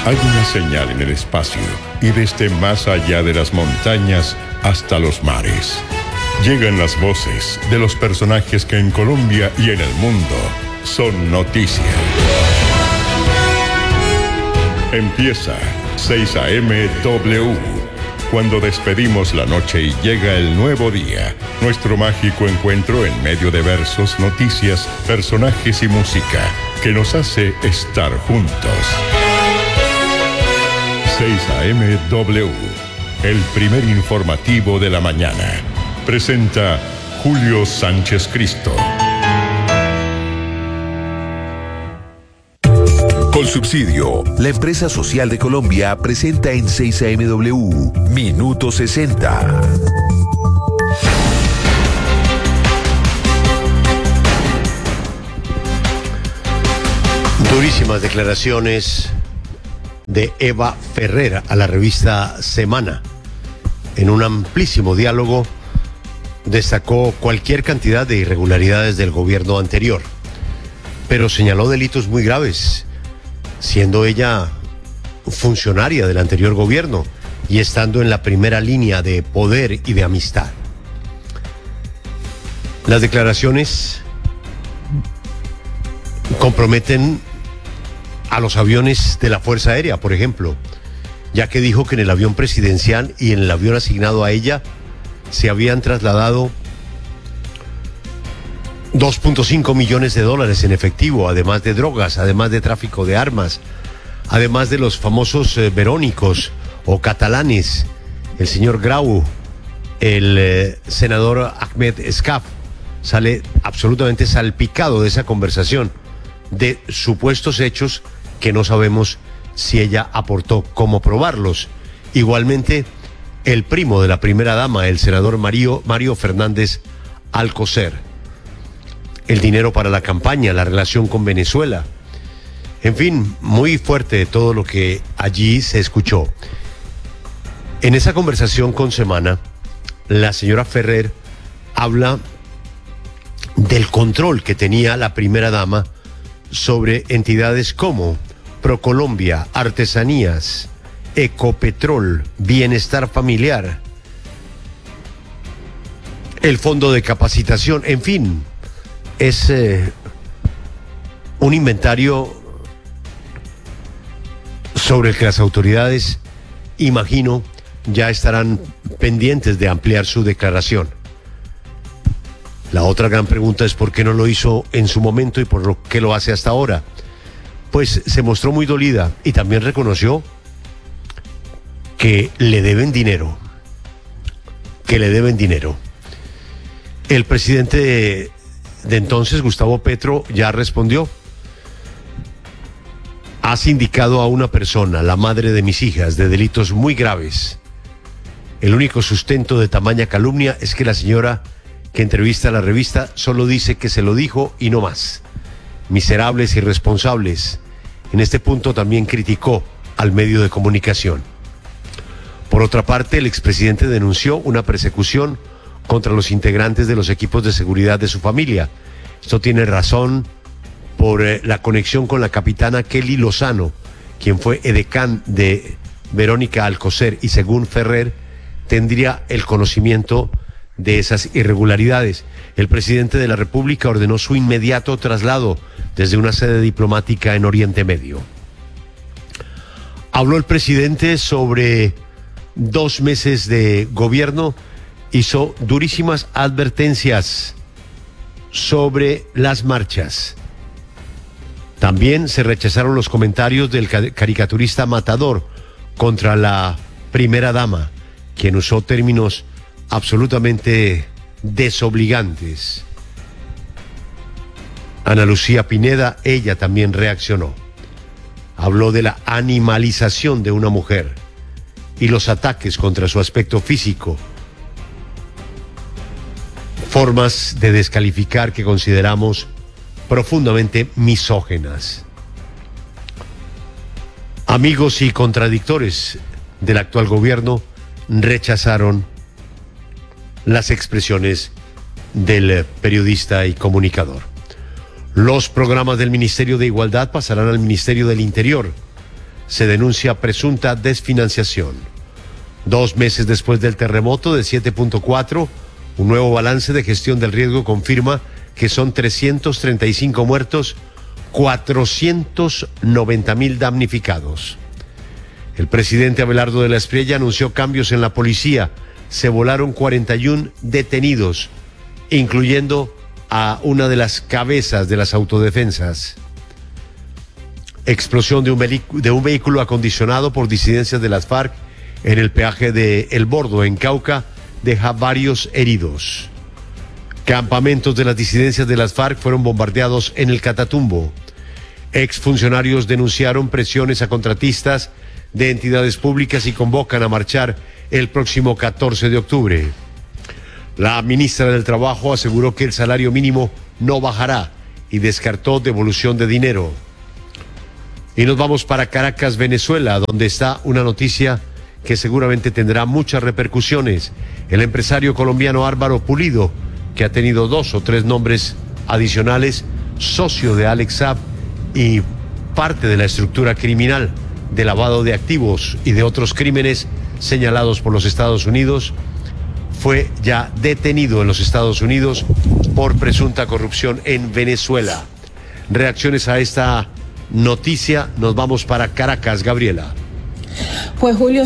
Hay una señal en el espacio y desde más allá de las montañas hasta los mares. Llegan las voces de los personajes que en Colombia y en el mundo son noticia. Empieza 6 AM W. Cuando despedimos la noche y llega el nuevo día, nuestro mágico encuentro en medio de versos, noticias, personajes y música que nos hace estar juntos. 6 AM W, el primer informativo de la mañana. Presenta Julio Sánchez Cristo. Colsubsidio, la empresa social de Colombia, presenta en 6 AMW, Minuto 60. Durísimas declaraciones de Eva Ferrer a la revista Semana. En un amplísimo diálogo destacó cualquier cantidad de irregularidades del gobierno anterior, pero señaló delitos muy graves, siendo ella funcionaria del anterior gobierno y estando en la primera línea de poder y de amistad. Las declaraciones comprometen a los aviones de la Fuerza Aérea, por ejemplo, ya que dijo que en el avión presidencial y en el avión asignado a ella se habían trasladado 2.5 millones de dólares en efectivo, además de drogas, además de tráfico de armas, además de los famosos verónicos o catalanes, el señor Grau, el senador Ahmed Escaf, sale absolutamente salpicado de esa conversación, de supuestos hechos que no sabemos si ella aportó cómo probarlos. Igualmente, el primo de la primera dama, el senador Mario Fernández Alcocer. El dinero para la campaña, la relación con Venezuela. En fin, muy fuerte todo lo que allí se escuchó. En esa conversación con Semana, la señora Ferrer habla del control que tenía la primera dama sobre entidades como Procolombia, Artesanías, Ecopetrol, Bienestar Familiar, el Fondo de Capacitación, en fin, es un inventario sobre el que las autoridades, imagino, ya estarán pendientes de ampliar su declaración. La otra gran pregunta es por qué no lo hizo en su momento y por qué lo hace hasta ahora. Pues se mostró muy dolida y también reconoció que le deben dinero. El presidente de entonces, Gustavo Petro, ya respondió. Has indicado a una persona, la madre de mis hijas, de delitos muy graves. El único sustento de tamaña calumnia es que la señora que entrevista a la revista solo dice que se lo dijo y no más. Miserables y irresponsables. En este punto también criticó al medio de comunicación. Por otra parte, el expresidente denunció una persecución contra los integrantes de los equipos de seguridad de su familia. Esto tiene razón por la conexión con la capitana Kelly Lozano, quien fue edecán de Verónica Alcocer y, según Ferrer, tendría el conocimiento de esas irregularidades. El presidente de la República ordenó su inmediato traslado desde una sede diplomática en Oriente Medio. Habló el presidente sobre 2 meses de gobierno, hizo durísimas advertencias sobre las marchas. También se rechazaron los comentarios del caricaturista Matador contra la primera dama, quien usó términos absolutamente desobligantes. Ana Lucía Pineda, ella también reaccionó. Habló de la animalización de una mujer y los ataques contra su aspecto físico. Formas de descalificar que consideramos profundamente misóginas. Amigos y contradictores del actual gobierno rechazaron las expresiones del periodista y comunicador. Los programas del Ministerio de Igualdad pasarán al Ministerio del Interior. se denuncia presunta desfinanciación. 2 meses después del terremoto de 7.4, un nuevo balance de gestión del riesgo confirma que son 335 muertos, 490.000 damnificados. El presidente Abelardo de la Espriella anunció cambios en la policía. Se volaron 41 detenidos, incluyendo a una de las cabezas de las autodefensas. Explosión de un vehículo acondicionado por disidencias de las FARC en el peaje de El Bordo, en Cauca, deja varios heridos. Campamentos de las disidencias de las FARC fueron bombardeados en el Catatumbo. Exfuncionarios denunciaron presiones a contratistas de entidades públicas y convocan a marchar el próximo 14 de octubre. La ministra del Trabajo aseguró que el salario mínimo no bajará y descartó devolución de dinero. Y nos vamos para Caracas, Venezuela, donde está una noticia que seguramente tendrá muchas repercusiones. El empresario colombiano Álvaro Pulido, que ha tenido 2 o 3 nombres adicionales, socio de Alex Saab y parte de la estructura criminal de lavado de activos y de otros crímenes señalados por los Estados Unidos, fue ya detenido en los Estados Unidos por presunta corrupción en Venezuela. Reacciones a esta noticia, nos vamos para Caracas, Gabriela. Pues Julio,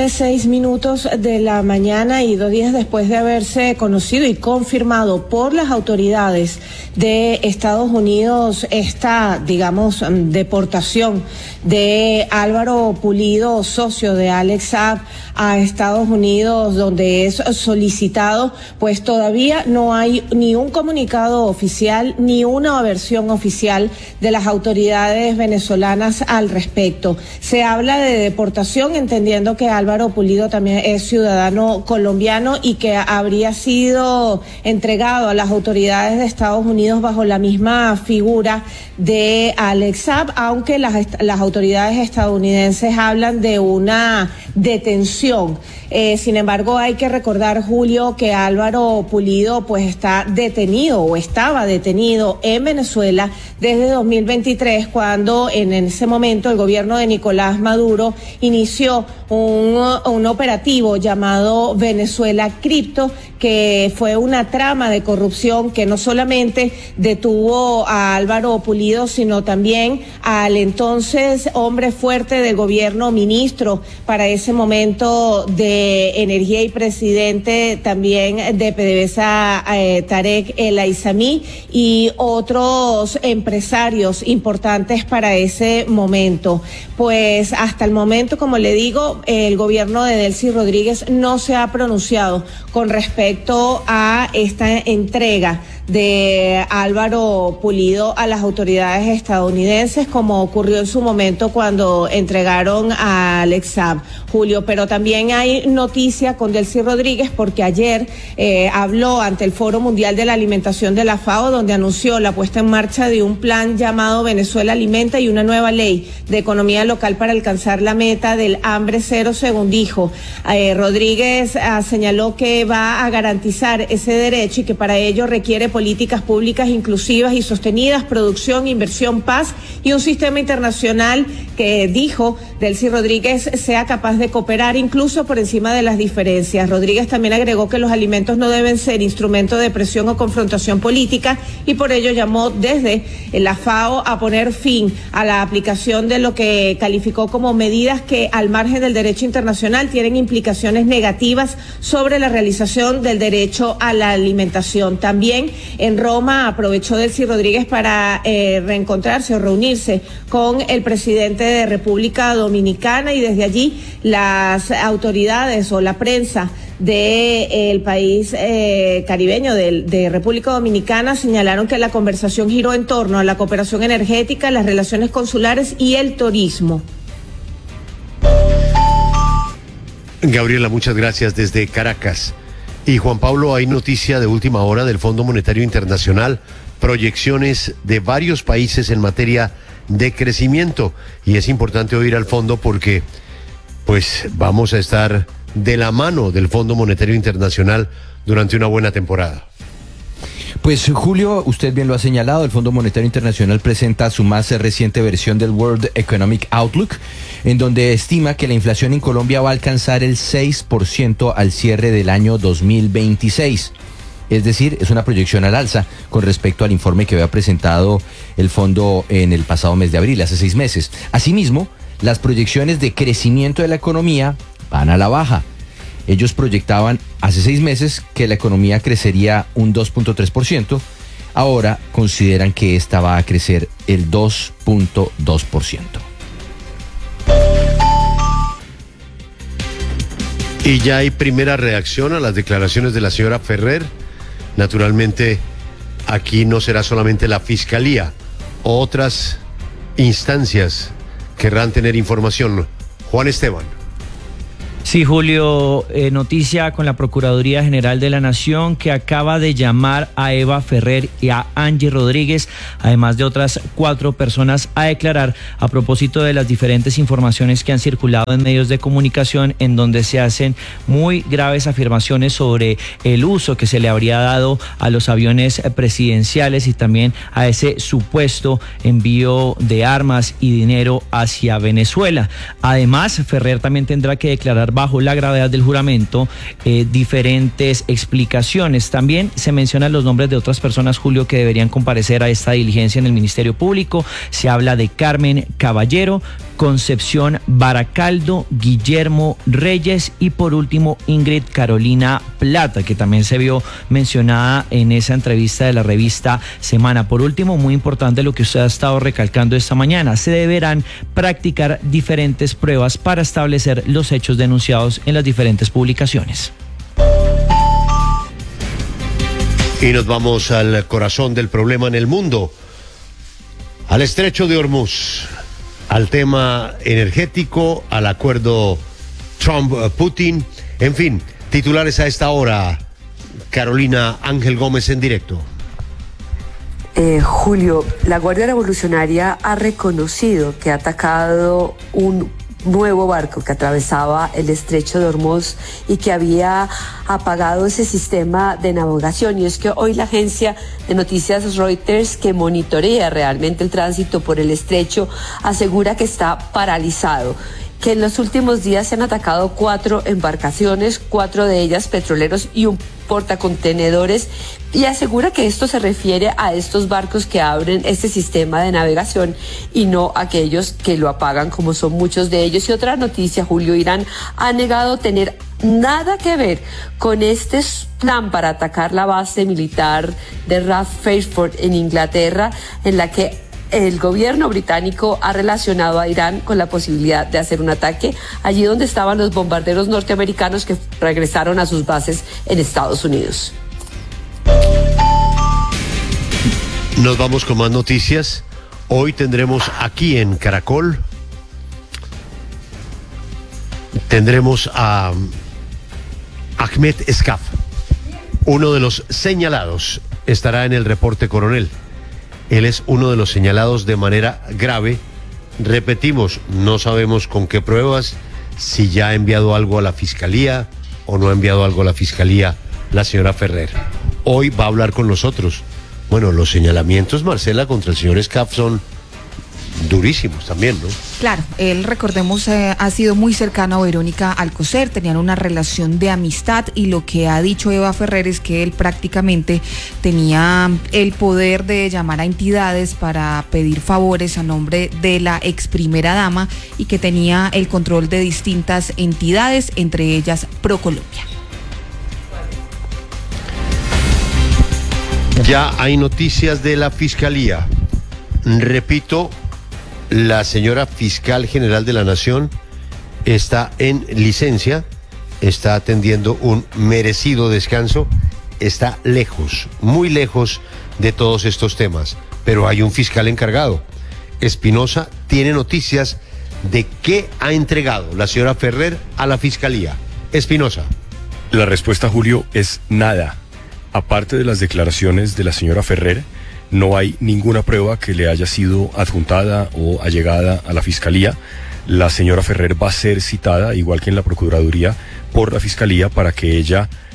7:06 de la mañana y 2 días después de haberse conocido y confirmado por las autoridades de Estados Unidos esta, digamos, deportación de Álvaro Pulido, socio de Alex Saab, a Estados Unidos, donde es solicitado, pues todavía no hay ni un comunicado oficial ni una versión oficial de las autoridades venezolanas al respecto. Se habla de deportación, entendiendo que Álvaro Pulido también es ciudadano colombiano y que habría sido entregado a las autoridades de Estados Unidos bajo la misma figura de Alex Saab, aunque las autoridades estadounidenses hablan de una detención. Sin embargo, hay que recordar, Julio, que Álvaro Pulido pues está detenido o estaba detenido en Venezuela desde 2023, cuando en ese momento el gobierno de Nicolás Maduro inició un operativo llamado Venezuela Cripto, que fue una trama de corrupción que no solamente detuvo a Álvaro Pulido, sino también al entonces hombre fuerte del gobierno, ministro para ese momento de Energía y presidente también de PDVSA, Tarek El Aizami, y otros empresarios importantes para ese momento. Pues hasta el momento, como le digo, el gobierno de Delcy Rodríguez no se ha pronunciado con respecto a esta entrega de Álvaro Pulido a las autoridades estadounidenses, como ocurrió en su momento cuando entregaron a Alex Saab, Julio. Pero también hay noticia con Delcy Rodríguez, porque ayer habló ante el Foro Mundial de la Alimentación de la FAO, donde anunció la puesta en marcha de un plan llamado Venezuela Alimenta y una nueva ley de economía local para alcanzar la meta del hambre cero, según dijo. Rodríguez señaló que va a garantizar ese derecho y que para ello requiere políticas públicas inclusivas y sostenidas, producción, inversión, paz y un sistema internacional que, dijo Delcy Rodríguez, sea capaz de cooperar incluso por encima de las diferencias. Rodríguez también agregó que los alimentos no deben ser instrumento de presión o confrontación política y por ello llamó desde la FAO a poner fin a la aplicación de lo que calificó como medidas que, al margen del derecho internacional, tienen implicaciones negativas sobre la realización del derecho a la alimentación. También en Roma aprovechó Delcy Rodríguez para reencontrarse o reunirse con el presidente de República Dominicana, y desde allí las autoridades o la prensa del país caribeño de República Dominicana señalaron que la conversación giró en torno a la cooperación energética, las relaciones consulares y el turismo. Gabriela, muchas gracias desde Caracas. Y Juan Pablo, hay noticia de última hora del Fondo Monetario Internacional, proyecciones de varios países en materia de crecimiento, y es importante oír al fondo porque pues vamos a estar de la mano del Fondo Monetario Internacional durante una buena temporada. Pues Julio, usted bien lo ha señalado, el Fondo Monetario Internacional presenta su más reciente versión del World Economic Outlook, en donde estima que la inflación en Colombia va a alcanzar el 6% al cierre del año 2026. Es decir, es una proyección al alza con respecto al informe que había presentado el fondo en el pasado mes de abril, hace 6 meses. Asimismo, las proyecciones de crecimiento de la economía van a la baja. Ellos proyectaban hace 6 meses que la economía crecería un 2.3%. Ahora consideran que esta va a crecer el 2.2%. Y ya hay primera reacción a las declaraciones de la señora Ferrer. Naturalmente, aquí no será solamente la Fiscalía, otras instancias querrán tener información. Juan Esteban. Sí, Julio, noticia con la Procuraduría General de la Nación, que acaba de llamar a Eva Ferrer y a Angie Rodríguez, además de otras 4 personas, a declarar a propósito de las diferentes informaciones que han circulado en medios de comunicación, en donde se hacen muy graves afirmaciones sobre el uso que se le habría dado a los aviones presidenciales y también a ese supuesto envío de armas y dinero hacia Venezuela. Además, Ferrer también tendrá que declarar bajo la gravedad del juramento diferentes explicaciones. También se mencionan los nombres de otras personas, Julio, que deberían comparecer a esta diligencia en el Ministerio Público. Se habla de Carmen Caballero, Concepción Baracaldo, Guillermo Reyes y por último Ingrid Carolina Plata, que también se vio mencionada en esa entrevista de la revista Semana. Por último, muy importante lo que usted ha estado recalcando esta mañana, se deberán practicar diferentes pruebas para establecer los hechos denunciados en las diferentes publicaciones. Y nos vamos al corazón del problema en el mundo, al estrecho de Hormuz, al tema energético, al acuerdo Trump-Putin, en fin, titulares a esta hora. Carolina Ángel Gómez en directo. Julio, la Guardia Revolucionaria ha reconocido que ha atacado un nuevo barco que atravesaba el estrecho de Hormuz y que había apagado ese sistema de navegación. Y es que hoy la agencia de noticias Reuters, que monitorea realmente el tránsito por el estrecho, asegura que está paralizado, que en los últimos días se han atacado 4 embarcaciones, 4 de ellas petroleros y un portacontenedores, y asegura que esto se refiere a estos barcos que abren este sistema de navegación y no a aquellos que lo apagan, como son muchos de ellos. Y otra noticia, Julio, Irán ha negado tener nada que ver con este plan para atacar la base militar de Royal Fairford en Inglaterra, en la que el gobierno británico ha relacionado a Irán con la posibilidad de hacer un ataque allí donde estaban los bombarderos norteamericanos que regresaron a sus bases en Estados Unidos. Nos vamos con más noticias. Hoy tendremos aquí en Caracol, tendremos a Ahmed Escaf, uno de los señalados, estará en el reporte coronel. Él es uno de los señalados de manera grave. Repetimos, no sabemos con qué pruebas, si ya ha enviado algo a la Fiscalía o no ha enviado algo a la Fiscalía la señora Ferrer. Hoy va a hablar con nosotros. Bueno, los señalamientos, Marcela, contra el señor Escaf son durísimos también, ¿no? Claro, él, recordemos, ha sido muy cercano a Verónica Alcocer, tenían una relación de amistad, y lo que ha dicho Eva Ferrer es que él prácticamente tenía el poder de llamar a entidades para pedir favores a nombre de la ex primera dama y que tenía el control de distintas entidades, entre ellas ProColombia. Ya hay noticias de la Fiscalía. Repito, la señora Fiscal General de la Nación está en licencia, está atendiendo un merecido descanso, está lejos, muy lejos de todos estos temas, pero hay un fiscal encargado. Espinosa tiene noticias de qué ha entregado la señora Ferrer a la Fiscalía. Espinosa. La respuesta, Julio, es nada. Aparte de las declaraciones de la señora Ferrer, no hay ninguna prueba que le haya sido adjuntada o allegada a la Fiscalía. La señora Ferrer va a ser citada, igual que en la Procuraduría, por la Fiscalía para que ella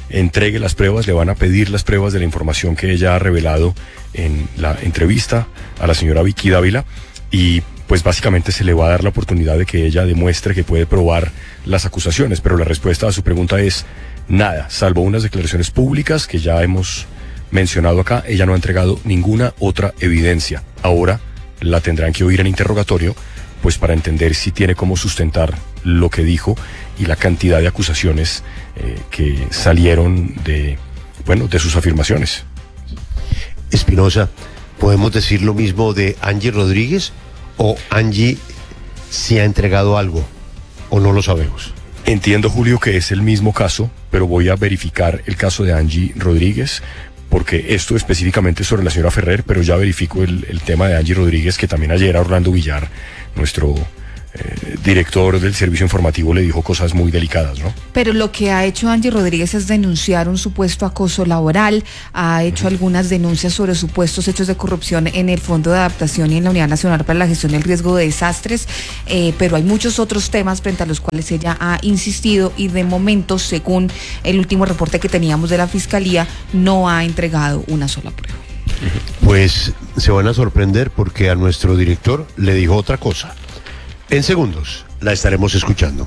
entregue las pruebas, le van a pedir las pruebas de la información que ella ha revelado en la entrevista a la señora Vicky Dávila, y pues básicamente se le va a dar la oportunidad de que ella demuestre que puede probar las acusaciones, pero la respuesta a su pregunta es nada, salvo unas declaraciones públicas que ya hemos mencionado acá. Ella no ha entregado ninguna otra evidencia. Ahora la tendrán que oír en interrogatorio, pues para entender si tiene cómo sustentar lo que dijo y la cantidad de acusaciones que salieron de sus afirmaciones. Espinosa, ¿podemos decir lo mismo de Angie Rodríguez? ¿O Angie sí ha entregado algo? ¿O no lo sabemos? Entiendo, Julio, que es el mismo caso, pero voy a verificar el caso de Angie Rodríguez, porque esto específicamente es sobre la señora Ferrer, pero ya verifico el tema de Angie Rodríguez, que también ayer a Orlando Villar, nuestro director del servicio informativo, le dijo cosas muy delicadas, ¿no? Pero lo que ha hecho Angie Rodríguez es denunciar un supuesto acoso laboral, ha hecho algunas denuncias sobre supuestos hechos de corrupción en el Fondo de Adaptación y en la Unidad Nacional para la Gestión del Riesgo de Desastres, pero hay muchos otros temas frente a los cuales ella ha insistido y de momento, según el último reporte que teníamos de la Fiscalía, no ha entregado una sola prueba. Pues se van a sorprender porque a nuestro director le dijo otra cosa. En segundos la estaremos escuchando.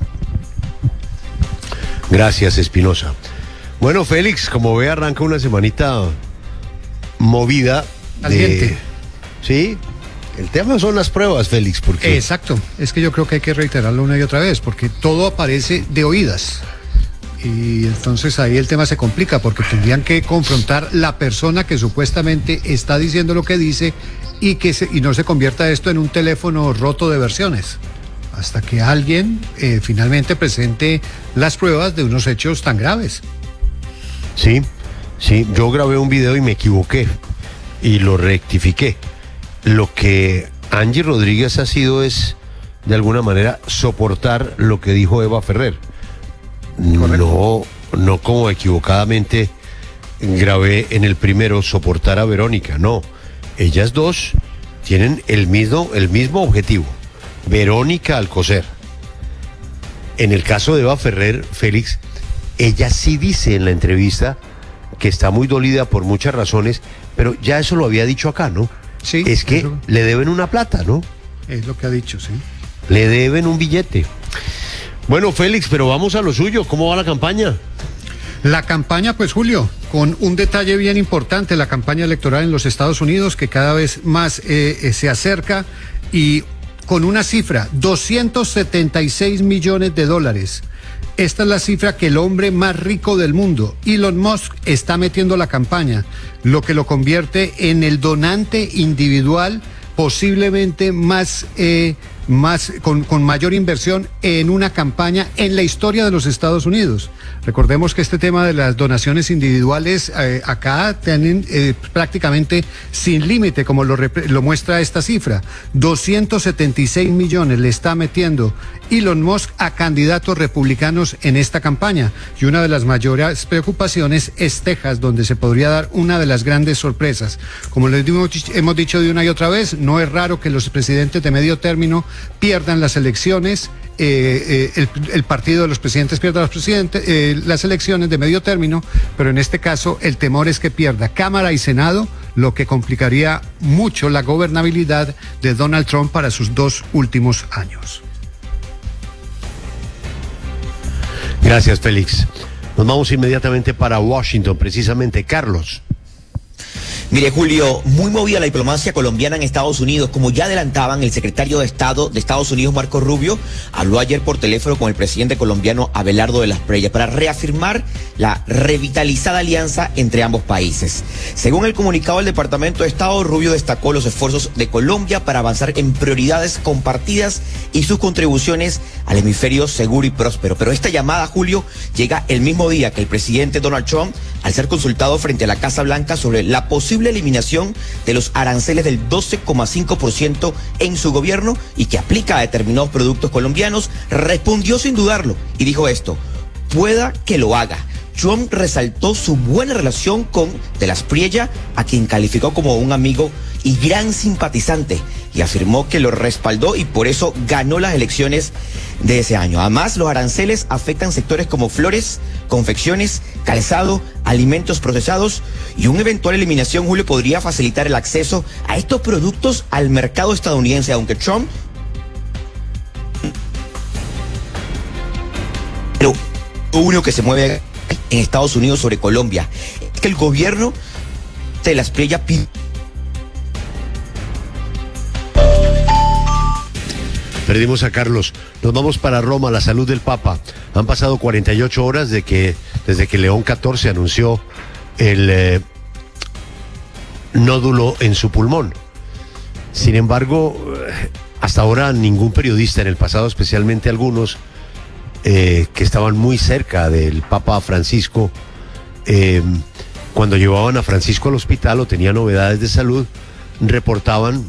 Gracias, Espinosa. Bueno, Félix, como ve, arranca una semanita movida. Sí, el tema son las pruebas, Félix, porque... Exacto, es que yo creo que hay que reiterarlo una y otra vez, porque todo aparece de oídas. Y entonces ahí el tema se complica, porque tendrían que confrontar la persona que supuestamente está diciendo lo que dice y no se convierta esto en un teléfono roto de versiones, hasta que alguien finalmente presente las pruebas de unos hechos tan graves. Sí, yo grabé un video y me equivoqué y lo rectifiqué. Lo que Angie Rodríguez ha sido es, de alguna manera, soportar lo que dijo Eva Ferrer. No como equivocadamente grabé en el primero soportar a Verónica, no. Ellas dos tienen el mismo objetivo, Verónica Alcocer. En el caso de Eva Ferrer, Félix, ella sí dice en la entrevista que está muy dolida por muchas razones, pero ya eso lo había dicho acá, ¿no? Sí. Es que le deben una plata, ¿no? Es lo que ha dicho, sí. Le deben un billete. Bueno, Félix, pero vamos a lo suyo. ¿Cómo va la campaña? La campaña, pues, Julio, con un detalle bien importante, la campaña electoral en los Estados Unidos, que cada vez más se acerca, y con una cifra, $276 millones. Esta es la cifra que el hombre más rico del mundo, Elon Musk, está metiendo a la campaña, lo que lo convierte en el donante individual posiblemente con mayor inversión en una campaña en la historia de los Estados Unidos. Recordemos que este tema de las donaciones individuales acá tienen prácticamente sin límite, como lo muestra esta cifra. 276 millones le está metiendo Elon Musk a candidatos republicanos en esta campaña. Y una de las mayores preocupaciones es Texas, donde se podría dar una de las grandes sorpresas. Como les hemos dicho de una y otra vez, no es raro que los presidentes de medio término pierdan las elecciones, el partido de los presidentes pierda las elecciones de medio término, pero en este caso el temor es que pierda Cámara y Senado, lo que complicaría mucho la gobernabilidad de Donald Trump para sus 2 últimos años. Gracias, Félix. Nos vamos inmediatamente para Washington, precisamente. Carlos. Mire, Julio, muy movida la diplomacia colombiana en Estados Unidos. Como ya adelantaban, el secretario de Estado de Estados Unidos, Marco Rubio, habló ayer por teléfono con el presidente colombiano Abelardo de las Preyes para reafirmar la revitalizada alianza entre ambos países. Según el comunicado del Departamento de Estado, Rubio destacó los esfuerzos de Colombia para avanzar en prioridades compartidas y sus contribuciones al hemisferio seguro y próspero. Pero esta llamada, Julio, llega el mismo día que el presidente Donald Trump, al ser consultado frente a la Casa Blanca sobre la posible eliminación de los aranceles del 12,5% en su gobierno y que aplica a determinados productos colombianos, respondió sin dudarlo y dijo esto: pueda que lo haga. Trump resaltó su buena relación con De las Preyes, a quien calificó como un amigo y gran simpatizante, y afirmó que lo respaldó y por eso ganó las elecciones de ese año. Además, los aranceles afectan sectores como flores, confecciones, calzado, alimentos procesados, y una eventual eliminación, Julio, podría facilitar el acceso a estos productos al mercado estadounidense, aunque Trump... Pero lo único que se mueve en Estados Unidos sobre Colombia es que el gobierno de las Espriella pide... Perdimos a Carlos. Nos vamos para Roma, la salud del Papa. Han pasado 48 horas desde que León XIV anunció el nódulo en su pulmón. Sin embargo, hasta ahora ningún periodista, en el pasado especialmente algunos que estaban muy cerca del Papa Francisco, cuando llevaban a Francisco al hospital o tenían novedades de salud, reportaban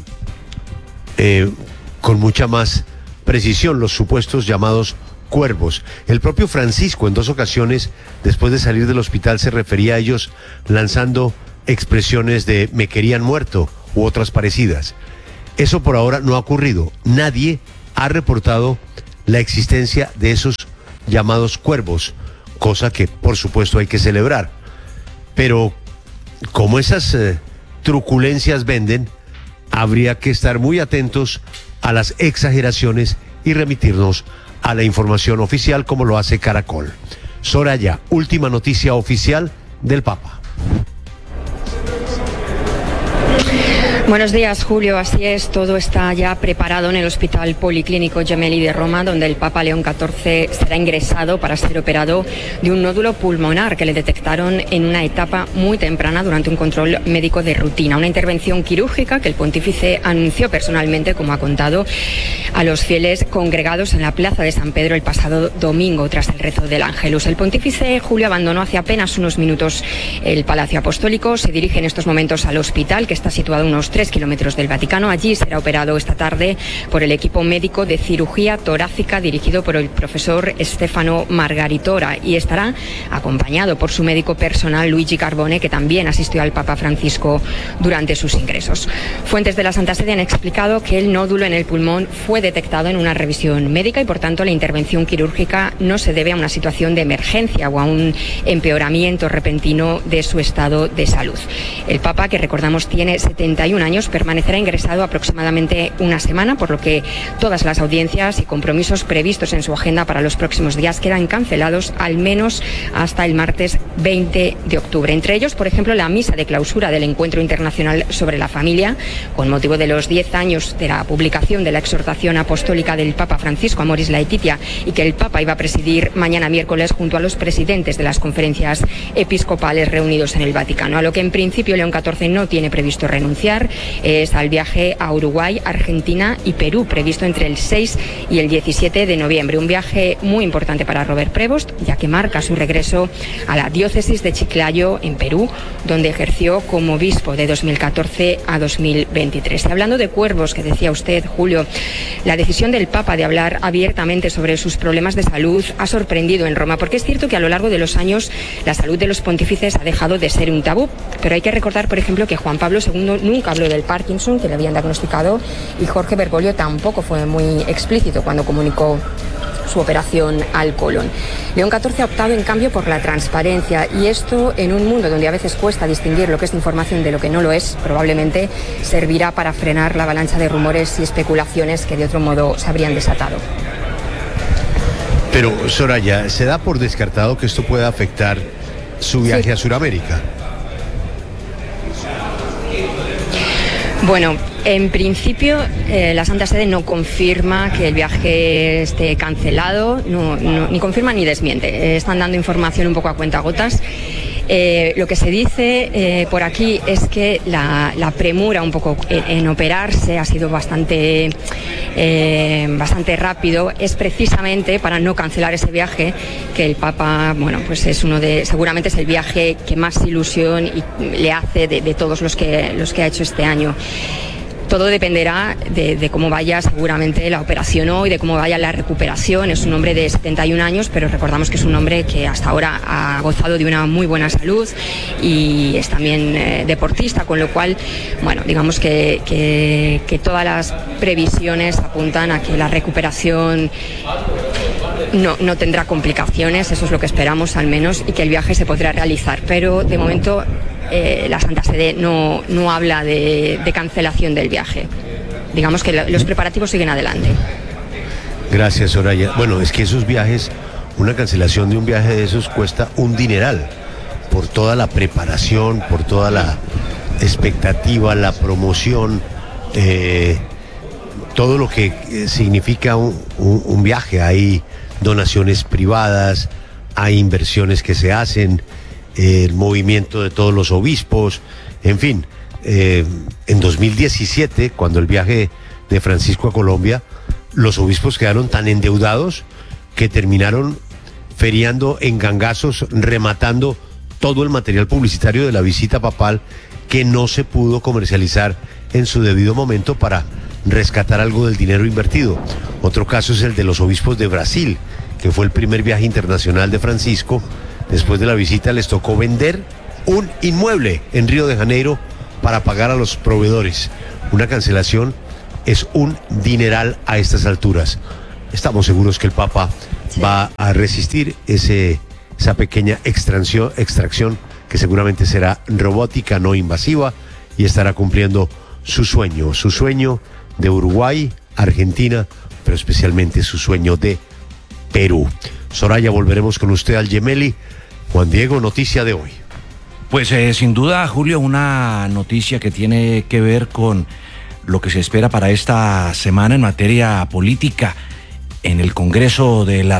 con mucha más precisión los supuestos llamados cuervos. El propio Francisco en 2 ocasiones, después de salir del hospital, se refería a ellos lanzando expresiones de "me querían muerto" u otras parecidas. Eso por ahora no ha ocurrido. Nadie ha reportado la existencia de esos llamados cuervos, cosa que por supuesto hay que celebrar. Pero como esas truculencias venden, habría que estar muy atentos a las exageraciones y remitirnos a la información oficial como lo hace Caracol. Soraya, última noticia oficial del Papa. Buenos días, Julio. Así es, todo está ya preparado en el Hospital Policlínico Gemelli de Roma, donde el Papa León XIV será ingresado para ser operado de un nódulo pulmonar que le detectaron en una etapa muy temprana durante un control médico de rutina. Una intervención quirúrgica que el pontífice anunció personalmente, como ha contado, a los fieles congregados en la Plaza de San Pedro el pasado domingo tras el rezo del Ángelus. El pontífice, Julio, abandonó hace apenas unos minutos el Palacio Apostólico. Se dirige en estos momentos al hospital, que está situado a unos 3 kilómetros del Vaticano. Allí será operado esta tarde por el equipo médico de cirugía torácica dirigido por el profesor Stefano Margaritora, y estará acompañado por su médico personal Luigi Carbone, que también asistió al Papa Francisco durante sus ingresos. Fuentes de la Santa Sede han explicado que el nódulo en el pulmón fue detectado en una revisión médica y por tanto la intervención quirúrgica no se debe a una situación de emergencia o a un empeoramiento repentino de su estado de salud. El Papa, que recordamos tiene 71 años, permanecerá ingresado aproximadamente una semana, por lo que todas las audiencias y compromisos previstos en su agenda para los próximos días quedan cancelados al menos hasta el martes 20 de octubre. Entre ellos, por ejemplo, la misa de clausura del Encuentro Internacional sobre la Familia, con motivo de los 10 años de la publicación de la exhortación apostólica del Papa Francisco Amoris Laetitia, y que el Papa iba a presidir mañana miércoles junto a los presidentes de las conferencias episcopales reunidos en el Vaticano. A lo que en principio León XIV no tiene previsto renunciar es al viaje a Uruguay, Argentina y Perú, previsto entre el 6 y el 17 de noviembre. Un viaje muy importante para Robert Prevost, ya que marca su regreso a la diócesis de Chiclayo, en Perú, donde ejerció como obispo de 2014 a 2023. Y hablando de cuervos, que decía usted, Julio, la decisión del Papa de hablar abiertamente sobre sus problemas de salud ha sorprendido en Roma, porque es cierto que a lo largo de los años la salud de los pontífices ha dejado de ser un tabú, pero hay que recordar, por ejemplo, que Juan Pablo II nunca habló del Parkinson, que le habían diagnosticado, y Jorge Bergoglio tampoco fue muy explícito cuando comunicó su operación al colon. León XIV ha optado en cambio por la transparencia, y esto, en un mundo donde a veces cuesta distinguir lo que es información de lo que no lo es, probablemente servirá para frenar la avalancha de rumores y especulaciones que de otro modo se habrían desatado. Pero, Soraya, ¿se da por descartado que esto pueda afectar su viaje a Sudamérica? Bueno, en principio la Santa Sede no confirma que el viaje esté cancelado, ni confirma ni desmiente. Están dando información un poco a cuentagotas. Lo que se dice por aquí es que la premura un poco en operarse ha sido bastante rápido. Es precisamente para no cancelar ese viaje que el Papa, bueno, pues es seguramente es el viaje que más ilusión le hace de todos los que ha hecho este año. todo dependerá de cómo vaya seguramente la operación hoy, de cómo vaya la recuperación. Es un hombre de 71 años, pero recordamos que es un hombre que hasta ahora ha gozado de una muy buena salud y es también deportista, con lo cual, bueno, digamos que todas las previsiones apuntan a que la recuperación no tendrá complicaciones, eso es lo que esperamos al menos, y que el viaje se podrá realizar. Pero de momento la Santa Sede no habla de cancelación del viaje. Digamos que los preparativos siguen adelante. Gracias, Soraya. Bueno, es que esos viajes, una cancelación de un viaje de esos cuesta un dineral, por toda la preparación, por toda la expectativa, la promoción, todo lo que significa un viaje. Hay donaciones privadas, hay inversiones que se hacen, el movimiento de todos los obispos, en fin. En 2017, cuando el viaje de Francisco a Colombia, los obispos quedaron tan endeudados que terminaron feriando en gangazos, rematando todo el material publicitario de la visita papal que no se pudo comercializar en su debido momento para rescatar algo del dinero invertido. Otro caso es el de los obispos de Brasil, que fue el primer viaje internacional de Francisco. Después de la visita les tocó vender un inmueble en Río de Janeiro para pagar a los proveedores. Una cancelación es un dineral a estas alturas. Estamos seguros que el Papa va a resistir esa pequeña extracción que seguramente será robótica, no invasiva, y estará cumpliendo su sueño de Uruguay, Argentina, pero especialmente su sueño de Perú. Soraya, volveremos con usted al Gemelli. Juan Diego, noticia de hoy. Pues sin duda, Julio, una noticia que tiene que ver con lo que se espera para esta semana en materia política en el Congreso de la